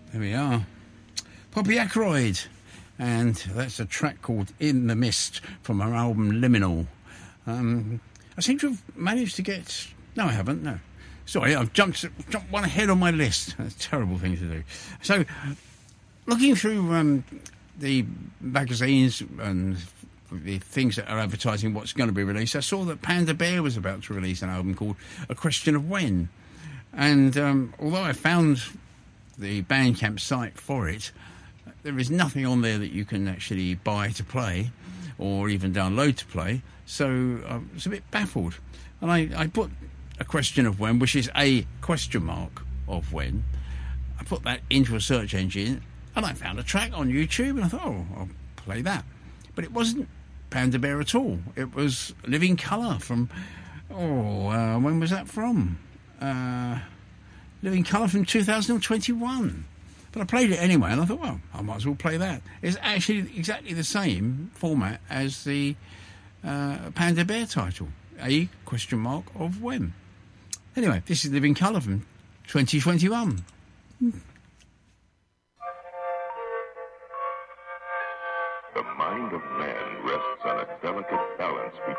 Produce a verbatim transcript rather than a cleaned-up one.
There we are. Poppy Ackroyd. And that's a track called In the Mist from her album Liminal. Um, I seem to have managed to get... No, I haven't, no. Sorry, I've jumped, jumped one ahead on my list. That's a terrible thing to do. So, looking through um, the magazines and the things that are advertising what's going to be released, I saw that Panda Bear was about to release an album called A Question of When. And um, although I found the Bandcamp site for it, there is nothing on there that you can actually buy to play or even download to play. So I was a bit baffled. And I, I put A Question of When, which is a question mark of when. I put that into a search engine and I found a track on YouTube and I thought, oh, I'll play that. But it wasn't Panda Bear at all. It was Living Colour from, oh, uh, when was that from? Uh, Living Colour from two thousand twenty-one. But I played it anyway, and I thought, well, I might as well play that. It's actually exactly the same format as the uh, Panda Bear title, A Question Mark of When. Anyway, this is Living Colour from twenty twenty-one. The mind of man rests on a delicate balance between